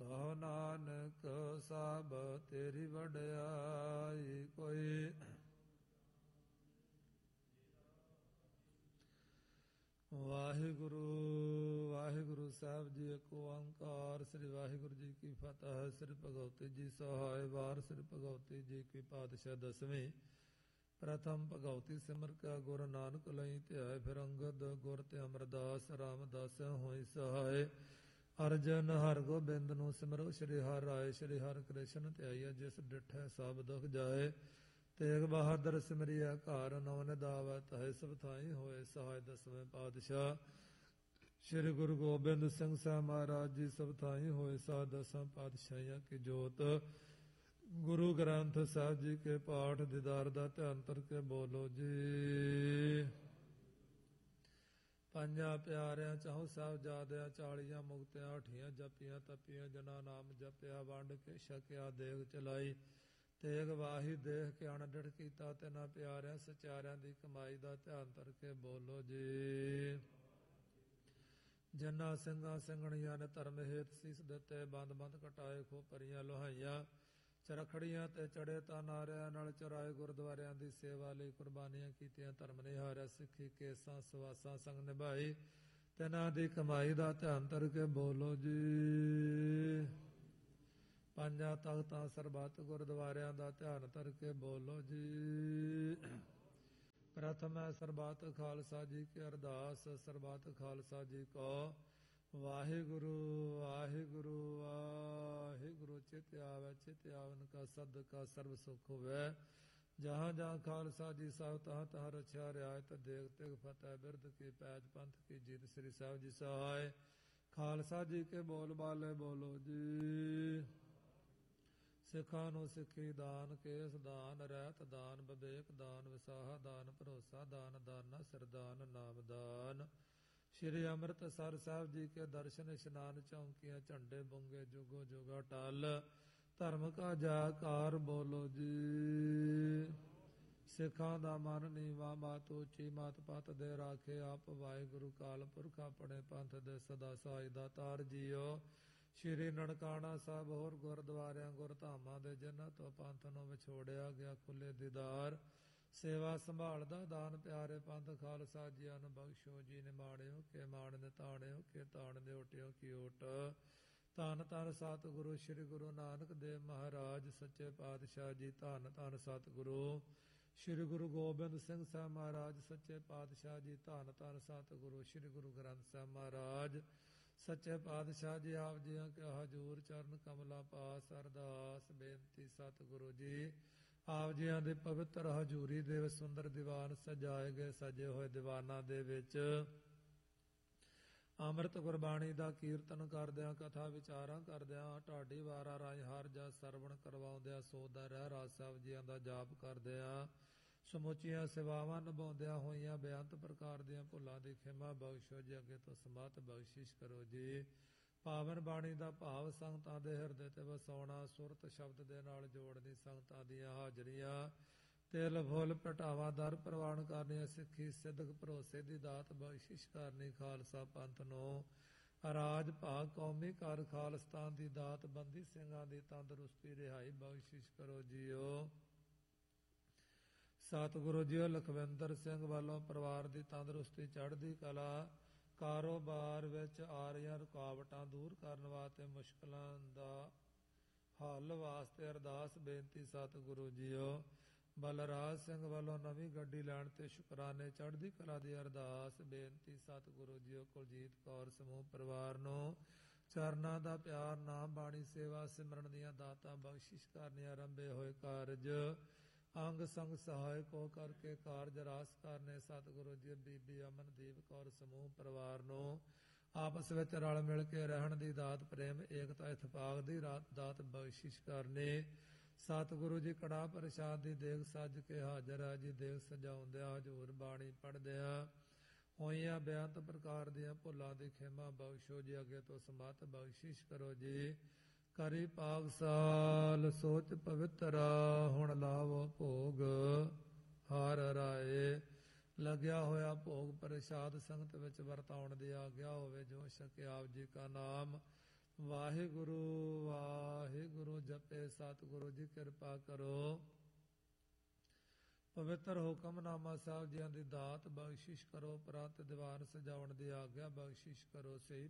ਕਹੋ ਨਾਨਕ ਸਭ ਤੇਰੀ ਵਡਿਆਈ ਕੋਈ। ਵਾਹਿਗੁਰੂ ਵਾਹਿਗੁਰੂ ਸਾਹਿਬ ਜੀ, ਏਕ ਓੰਕਾਰ। ਸ੍ਰੀ ਵਾਹਿਗੁਰੂ ਜੀ ਕੀ ਫਤਿਹ। ਸ੍ਰੀ ਭਗਵਤੀ ਜੀ ਸਹਾਇ ਵਾਰ। ਸ੍ਰੀ ਭਗਵਤੀ ਜੀ ਕੀ ਪਾਤਸ਼ਾਹ ਦਸਵੀਂ। ਪ੍ਰਥਮ ਭਗਵਤੀ ਸਿਮਰ ਕਾ ਗੁਰ ਨਾਨਕ ਲਈ ਧਿਆਏ। ਫਿਰ ਅੰਗਦ ਗੁਰ ਤੇ ਅਮਰਦਾਸ ਰਾਮਦਾਸ ਹੋਈ ਸਹਾਇ। ਅਰਜਨ ਹਰਿ ਗੋਬਿੰਦ ਨੂੰ ਸਿਮਰੋ। ਸ਼੍ਰੀ ਹਰਿ ਰਾਏ ਸ਼੍ਰੀ ਹਰਿ ਕ੍ਰਿਸ਼ਨ ਧਿਆਈਐ। ਜਿਸ ਡਿਠੈ ਸਭ ਦੁਖ ਜਾਏ। ਤੇਗ ਬਹਾਦਰ ਸਿਮਰਿਆ ਘਰ। ਨੌ ਨਿਦਾਵੈ ਤਹਿ ਸਭ ਥਾਈ ਹੋਏ ਸਹਾਇ। ਦਸਵੇਂ ਪਾਤਸ਼ਾਹ ਸ਼੍ਰੀ ਗੁਰੂ ਗੋਬਿੰਦ ਸਿੰਘ ਸਾਹਿਬ ਮਹਾਰਾਜ ਜੀ ਸਭ ਥਾਈ ਹੋਏ ਸਹਾਇ। ਦਸਾਂ ਪਾਤਸ਼ਾਹੀਆਂ ਕੀ ਜੋਤ। ਗੁਰੂ ਗ੍ਰੰਥ ਸਾਹਿਬ ਜੀ ਕੇ ਪਾਠ ਦੀਦਾਰ ਦਾ ਧਿਆਨ ਧਰ ਕੇ ਬੋਲੋ ਜੀ। ਪੰਜਾਂ ਪਿਆਰਿਆਂ ਚਾਹੋ ਸਾਹਿਬਜ਼ਾਦਿਆਂ। 40 ਮੁਕਤਿਆਂ 8 ਜਪੀਆਂ ਤਪੀਆਂ। ਜਨਾ ਨਾਮ ਜਪਿਆ ਵੰਡ ਕੇ ਛਕਿਆ ਦੇਗ ਚਲਾਈ। ਤੇਗ ਵਾਹੀ ਦੇਖ ਕੇ ਅਣਡਿਠ ਕੀਤਾ। ਤਿੰਨਾਂ ਪਿਆਰਿਆਂ ਸਚਿਆਰਿਆਂ ਦੀ ਕਮਾਈ ਦਾ ਧਿਆਨ ਧਰ ਕੇ ਬੋਲੋ ਜੀ। ਜਿਨ੍ਹਾਂ ਸਿੰਘਾਂ ਸਿੰਘਣੀਆਂ ਨੇ ਧਰਮ ਹੇਤ ਸੀਸ ਦਿੱਤੇ। ਬੰਦ ਬੰਦ ਕਟਾਏ ਖੋਪਰੀਆਂ ਲੋਹਾਈਆਂ। ਚਰਖੜੀਆਂ ਤੇ ਚੜੇ ਤਾਂ ਨਾਰਿਆਂ ਨਾਲ ਚੁਰਾਏ। ਗੁਰਦੁਆਰਿਆਂ ਦੀ ਸੇਵਾ ਲਈ ਕੁਰਬਾਨੀਆਂ ਕੀਤੀਆਂ। ਧਰਮ ਨਿਹਾਰਿਆ ਸਿੱਖੀ ਕੇਸਾਂ ਸਵਾਸਾਂ ਸੰਗ ਨਿਭਾਈ। ਤਿੰਨਾਂ ਦੀ ਕਮਾਈ ਦਾ ਧਿਆਨ ਧਰ ਕੇ ਬੋਲੋ ਜੀ। ਪੰਜਾਂ ਤਖਤਾਂ ਸਰਬੱਤ ਗੁਰਦੁਆਰਿਆਂ ਦਾ ਧਿਆਨ ਧਰ ਕੇ ਬੋਲੋ ਜੀ। ਪ੍ਰਥਮ ਹੈ ਸਰਬੱਤ ਖਾਲਸਾ ਜੀ ਕੀ ਅਰਦਾਸ। ਸਰਬੱਤ ਖਾਲਸਾ ਜੀ ਕੋ ਵਾਹਿਗੁਰੂ ਵਾਹਿਗੁਰੂ ਵਾਹਿਗੁਰੂ। ਚਿਤ ਆਵੈ ਚਿਤ ਆਵਨ ਕਾ ਸਦਕਾ ਸਰਬ ਸੁਖ ਹੋਵੈ। ਜਹਾਂ ਜਹਾਂ ਖਾਲਸਾ ਜੀ ਸਾਹਿਬ ਤਹਾਂ ਤਹਾਂ ਰਛਿਆ ਰਿਆਇਤ। ਦੇਗ ਤੇਗ ਫਤਿਹ ਬਿਰਦ ਕੀ ਪੈਜ ਪੰਥ ਕੀ ਜੀਤ। ਸ੍ਰੀ ਸਾਹਿਬ ਜੀ ਸਹਾਇ। ਖਾਲਸਾ ਜੀ ਕੇ ਬੋਲ ਬਾਲੇ ਬੋਲੋ ਜੀ। ਸਿੱਖਾਂ ਨੂੰ ਸਿੱਖੀ ਦਾਨ। ਕੇਸ ਦਾਨ ਰਹਿਤ ਦਾਨ। ਵਿਵੇਕ ਦਾਨ ਵਿਸਾਹਾ ਦਾਨ। ਭਰੋਸਾ ਦਾਨ। ਦਾਨਾ ਸਰਦਾਨ ਨਾਮ ਦਾਨ। ਸ਼੍ਰੀ ਅੰਮ੍ਰਿਤਸਰ ਸਾਹਿਬ ਜੀ ਕੇ ਦਰਸ਼ਨ ਇਸ਼ਨਾਨ। ਚੌਂਕੀਆਂ ਝੰਡੇ ਬੁੰਗੇ ਜੁਗੋ ਜੁਗਾ ਟਲ। ਧਰਮ ਕਾ ਜੈਕਾਰ ਬੋਲੋ ਜੀ। ਸਿੱਖਾਂ ਦਾ ਮਨ ਨੀਵਾ ਮਾਤ ਉੱਚੀ। ਮਾਤ ਪਤ ਦੇ ਰਾਖੇ ਆਪ ਵਾਹਿਗੁਰੂ ਕਾਲ ਪੁਰਖ। ਆਪਣੇ ਪੰਥ ਦੇ ਸਦਾ ਸਹਾਈ ਦਾਤਾਰ ਜੀਓ। ਸ਼੍ਰੀ ਨਨਕਾਣਾ ਸਾਹਿਬ ਹੋਰ ਗੁਰਦੁਆਰਿਆਂ ਗੁਰਧਾਮਾਂ ਦੇ ਜਿਨ੍ਹਾਂ ਤੋਂ ਪੰਥ ਨੂੰ ਵਿਛੋੜਿਆ ਗਿਆ ਖੁੱਲੇ ਦੀਦਾਰ। ਸੇਵਾ ਸੰਭਾਲ ਦਾ ਦਾਨ ਪਿਆਰੇ ਪੰਥ ਖਾਲਸਾ ਜੀਆਂ ਨੂੰ ਬਖਸ਼ੋ ਜੀ। ਨਿਮਾਣਿਓ ਕੇ ਮਾਣ ਨਿਤਾਣਿਓ ਕੇ ਤਾਣ ਦੇ ਓਟਿਓ ਕੀ ਓਟ। ਧੰਨ ਧੰਨ ਸਤਿਗੁਰੂ ਸ਼੍ਰੀ ਗੁਰੂ ਨਾਨਕ ਦੇਵ ਮਹਾਰਾਜ ਸੱਚੇ ਪਾਤਸ਼ਾਹ ਜੀ। ਧੰਨ ਧੰਨ ਸਤਿਗੁਰੂ ਸ਼੍ਰੀ ਗੁਰੂ ਗੋਬਿੰਦ ਸਿੰਘ ਸਾਹਿਬ ਮਹਾਰਾਜ ਸੱਚੇ ਪਾਤਸ਼ਾਹ ਜੀ। ਧੰਨ ਧੰਨ ਸਤਿਗੁਰੂ ਸ਼੍ਰੀ ਗੁਰੂ ਗ੍ਰੰਥ ਸਾਹਿਬ ਮਹਾਰਾਜ ਸੱਚੇ ਪਾਤਸ਼ਾਹ ਜੀ। ਆਪ ਜੀਆਂ ਕੇ ਹਜ਼ੂਰ ਚਰਨ ਕਮਲਾਂ ਪਾਸ ਅਰਦਾਸ ਬੇਨਤੀ। ਸਤਿਗੁਰੂ ਜੀ ਆਪ ਜੀਆਂ ਦੇ ਪਵਿੱਤਰ ਹਜ਼ੂਰੀ ਦੇ ਸੁੰਦਰ ਦੀਵਾਨ ਸਜਾਏ ਗਏ। ਸਜੇ ਹੋਏ ਦੀਵਾਨਾਂ ਦੇ ਵਿੱਚ ਅੰਮ੍ਰਿਤ ਗੁਰਬਾਣੀ ਦਾ ਕੀਰਤਨ ਕਰਦਿਆਂ ਕਥਾ ਵਿਚਾਰਾਂ ਕਰਦਿਆਂ ਢਾਡੀ ਵਾਰਾਂ ਰਾਹੀਂ ਹਰ ਜਸ ਸਰਵਣ ਕਰਵਾਉਂਦਿਆਂ ਸੋਦਾ ਰਹਿ ਰਾਜ ਸਾਹਿਬ ਜੀਆਂ ਦਾ ਜਾਪ ਕਰਦਿਆਂ ਸਮੁੱਚੀਆਂ ਸੇਵਾਵਾਂ ਨਿਭਾਉਂਦਿਆਂ ਹੋਈਆਂ ਬੇਅੰਤ ਪ੍ਰਕਾਰ ਦੀਆਂ ਭੁੱਲਾਂ ਦੀ ਖਿਮਾ ਬਖਸ਼ੋ ਜੀ। ਅੱਗੇ ਤੋਂ ਸਮਤ ਬਖਸ਼ਿਸ਼ ਕਰੋ ਜੀ। ਪਾਵਨ ਬਾਣੀ ਦਾ ਭਾਵ ਸੰਗਤਾਂ ਦੇ ਹਿਰਦੇ ਤੇ ਵਸਾਉਣਾ। ਸੁਰਤ ਸ਼ਬਦ ਦੇ ਨਾਲ ਜੋੜਨੀ। ਸੰਗਤਾਂ ਦੀਆਂ ਹਾਜ਼ਰੀਆਂ ਤਿਲ ਫੁੱਲ ਭਟਾਵਾਂ ਦਰ ਪ੍ਰਵਾਨ ਕਰਨੀਆਂ। ਸਿੱਖੀ ਸਿੱਧਕ ਭਰੋਸੇ ਦੀ ਦਾਤ ਬਖਸ਼ਿਸ਼ ਕਰਨੀ। ਖਾਲਸਾ ਪੰਥ ਨੂੰ ਰਾਜ ਭਾਗ ਕੌਮੀ ਘਰ ਖਾਲਸਤਾਨ ਦੀ ਦਾਤ। ਬੰਦੀ ਸਿੰਘਾਂ ਦੀ ਤੰਦਰੁਸਤੀ ਰਿਹਾਈ ਬਖਸ਼ਿਸ਼ ਕਰੋ ਜੀਓ। ਸਤਿਗੁਰੂ ਜੀਓ ਲਖਵਿੰਦਰ ਸਿੰਘ ਵੱਲੋਂ ਪਰਿਵਾਰ ਦੀ ਤੰਦਰੁਸਤੀ ਚੜ੍ਹਦੀ ਕਲਾ। ਕਾਰੋਬਾਰ ਵਿੱਚ ਆ ਰਹੀਆਂ ਰੁਕਾਵਟਾਂ ਦੂਰ ਕਰਨ ਵਾਸਤੇ ਮੁਸ਼ਕਲਾਂ ਦਾ ਹੱਲ ਵਾਸਤੇ ਅਰਦਾਸ ਬੇਨਤੀ। ਸਤਿਗੁਰੂ ਜੀਓ ਬਲਰਾਜ ਸਿੰਘ ਵੱਲੋਂ ਨਵੀਂ ਗੱਡੀ ਲੈਣ ਤੇ ਸ਼ੁਕਰਾਨੇ ਚੜ੍ਹਦੀ ਕਲਾ ਦੀ ਅਰਦਾਸ ਬੇਨਤੀ। ਸਤਿਗੁਰੂ ਜੀਓ ਕੁਲਜੀਤ ਕੌਰ ਸਮੂਹ ਪਰਿਵਾਰ ਨੂੰ ਚਰਨਾਂ ਦਾ ਪਿਆਰ। ਨਾਮ ਬਾਣੀ ਸੇਵਾ ਸਿਮਰਨ ਦੀਆਂ ਦਾਤਾਂ ਬਖਸ਼ਿਸ਼ ਕਰਨੀਆਂ। ਆਰੰਭੇ ਹੋਏ ਕਾਰਜ ਅੰਗ ਸੰਗ ਸਹਾਇਕ ਹੋ ਕਰਕੇ ਕਾਰਜ ਰਾਸ ਕਰਨੇ। ਸਤਿਗੁਰੂ ਜੀ ਬੀਬੀ ਅਮਨਦੀਪ ਕੌਰ ਸਮੂਹ ਪਰਿਵਾਰ ਨੂੰ ਆਪਸ ਵਿੱਚ ਰਲ ਮਿਲ ਕੇ ਰਹਿਣ ਦੀ ਦਾਤ। ਪ੍ਰੇਮ ਏਕਤਾ ਇਤਫਾਕ ਦੀ ਦਾਤ ਬਖਸ਼ਿਸ਼ ਕਰਨੀ। ਸਤਿਗੁਰੂ ਜੀ ਕੜਾਹ ਪ੍ਰਸ਼ਾਦ ਦੀ ਦੇਗ ਸੱਜ ਕੇ ਹਾਜ਼ਰ ਹੈ ਜੀ। ਦੇਗ ਸਜਾਉਂਦਿਆਂ ਹਜ਼ੂਰ ਬਾਣੀ ਪੜ੍ਹਦਿਆਂ ਹੋਈਆਂ ਬੇਅੰਤ ਪ੍ਰਕਾਰ ਦੀਆਂ ਭੁੱਲਾਂ ਦੀ ਖਿਮਾ ਬਖਸ਼ੋ ਜੀ। ਅੱਗੇ ਤੋਂ ਸਮਤ ਬਖਸ਼ਿਸ਼ ਕਰੋ ਜੀ। ਕਰੀ ਪਾਗਸਾਲ ਸੋਚ ਪਵਿੱਤਰਾ। ਹੁਣ ਲਾਵੋ ਭੋਗ ਹਰ ਰਾਏ। ਲੱਗਿਆ ਹੋਇਆ ਭੋਗ ਪ੍ਰਸ਼ਾਦ ਸੰਗਤ ਵਿੱਚ ਵਰਤਾਉਣ ਦੀ ਆਗਿਆ ਹੋਵੇ। ਜੋ ਛਕੇ ਆਪ ਜੀ ਕਾ ਨਾਮ ਵਾਹਿਗੁਰੂ ਸਤਿਗੁਰੂ ਜੀ ਕਿਰਪਾ ਕਰੋ। ਪਵਿੱਤਰ ਹੁਕਮਨਾਮਾ ਸਾਹਿਬ ਜੀਆਂ ਦੀ ਦਾਤ ਬਖਸ਼ਿਸ਼ ਕਰੋ। ਪ੍ਰਤ ਦੀਵਾਨ ਸਜਾਉਣ ਦੀ ਆਗਿਆ ਬਖਸ਼ਿਸ਼ ਕਰੋ। ਸਹੀ